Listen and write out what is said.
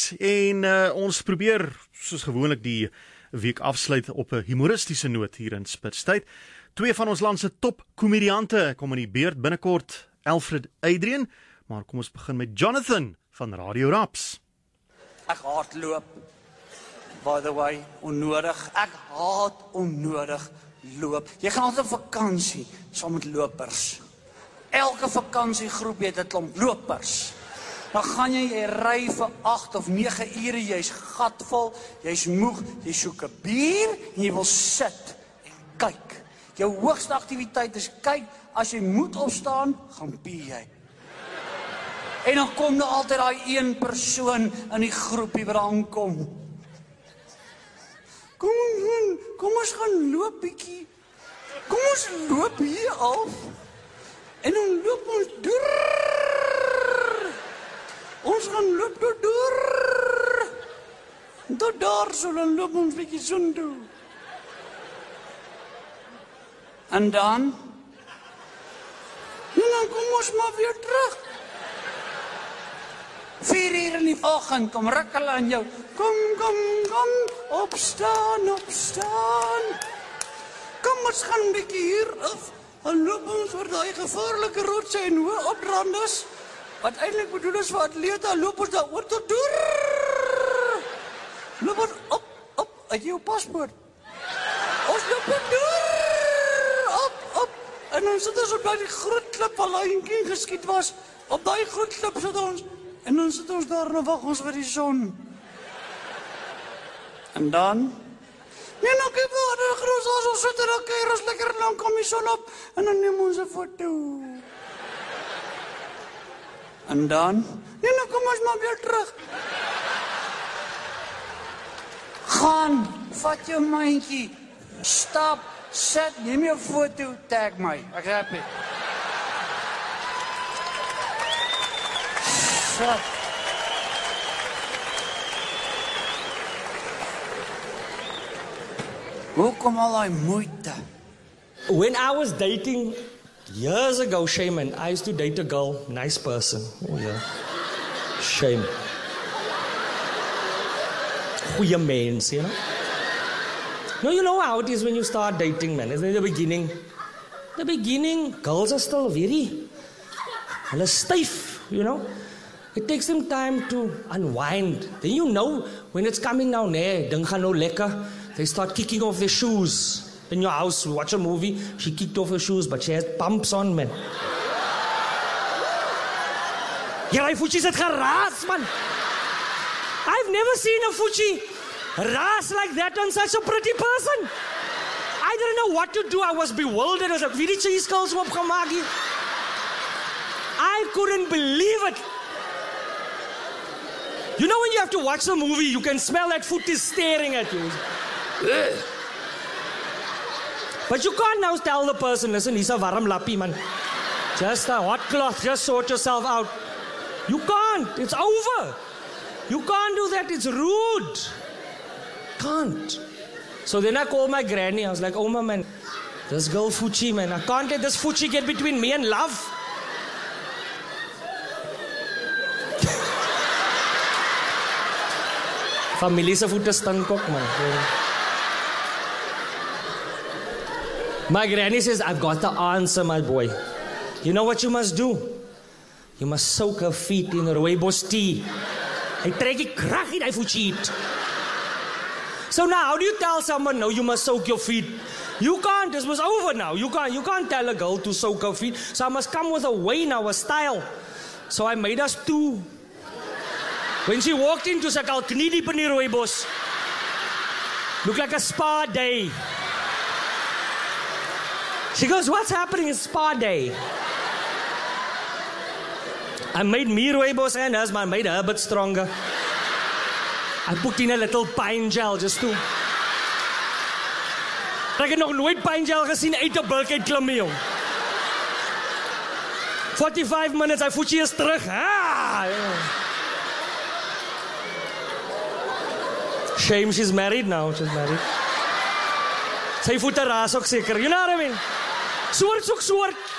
en ons probeer soos gewoonlik die week afsluit op 'n humoristiese noot hier in Spitstyd. Twee van ons land se top komediante kom in die beurt binnekort, Alfred Adrian, maar kom ons begin met Jonathan van Radio Raps. Ek hardloop, by the way, onnodig. Ek haat onnodig loop. Jy gaan altyd op vakansie saam met lopers. Elke vakansiegroep het 'n klomp lopers. Dan gaan jy ry vir 8 of 9 ure, jy's gatvol, jy's moeg, jy soek 'n bier en jy wil sit en kyk. Jou hoogste aktiwiteit is kyk, as jy moet opstaan, gaan pie jy. En dan kom daar altyd daai een persoon in die groepie wat aankom. Kom ons gaan loop bietjie. Kom ons loop hier af. En dan loop ons deur. Ons gaan loop deur. Tot daar, so dan loop ons bietjie son toe. En dan kom ons maar weer terug. 4 uur in die oggend, kom ruk hulle aan jou. Kom, opstaan. Kom ons gaan 'n bietjie hier af. Dan loop ons oor daai gevaarlike rotse en hoë opdranders. Wat eintlik bedoel is vir atlete, loop ons daar oor tot deur. Loop ons op, uit jou paspoort. Ons loop deur, op. En dan sit ons op daai groot klip waar Lion geskiet was. Op daai groot klip sit ons. En dan sit ons daar en wag ons vir die son. En dan? Nee, nou kyk waar groot as ons sit en dan kyk ons lekker lank kom die son op. En dan neem ons 'n foto. En dan? Nee, nou kom ons maar weer terug. Gaan, vat jou mandjie. Stap, sit, neem jou foto, tag my. Ek happy. Sit. Hoe kom al die moeite? When I was dating years ago, Shaman, I used to date a girl, nice person. Oh yeah. Shame. Goeie mens, you know? No, you know how it is when you start dating, man. In the beginning, girls are still very stiff, you know? It takes them time to unwind. Then you know when it's coming down there, ding gaan nou lekker. They start kicking off their shoes. In your house, we watch a movie, she kicked off her shoes, but she has pumps on, man. Ja, die voetjies het geraas, man. I've never seen a voetjie raas like that on such a pretty person. I didn't know what to do. I was bewildered. I was like, wie die cheese skulls opgemaak hier? I couldn't believe it. You know when you have to watch the movie, you can smell that foot is staring at you. Ugh. But you can't now tell the person, listen, he's a warm lappie, man. Just a hot cloth, just sort yourself out. You can't, it's over. You can't do that, it's rude. Can't. So then I called my granny, I was like, oh my man, this girl Fuchi, man, I can't let this Fuchi get between me and love. Familie se voete stink ook, man. My granny says, I've got the answer, my boy. You know what you must do? You must soak her feet in rooibos tea. Hy trek die krag in hy voetjiet. So now, how do you tell someone, no, you must soak your feet? You can't, this was over now. You can't tell a girl to soak her feet. So I must come with a way now, a style. So I made us 2. When she walked in, to say, I'll knie diep in die rooibos. Look like a spa day. She goes, what's happening? It's spa day. I made me rooibos and hers, but I made her a bit stronger. I put in a little pine gel just to... Ek het nog nooit pine gel gesien uit 'n bulk uit klim, jong. 45 minutes, hy voetjie is terug. Shame she's married now, she's married. Sy voete raas ook seker, you know what I mean? Soort soek soort.